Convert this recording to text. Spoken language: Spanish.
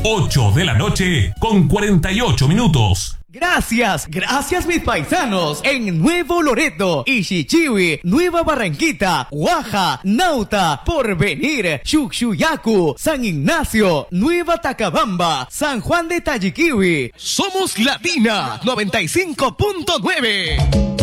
8 de la noche con 48 minutos. Gracias mis paisanos en Nuevo Loreto, Ixichiwi, Nueva Barranquita, Guaja, Nauta, Porvenir, Chuchuyacu, San Ignacio, Nueva Tacabamba, San Juan de Tayiquiwi. Somos Latina 95.9.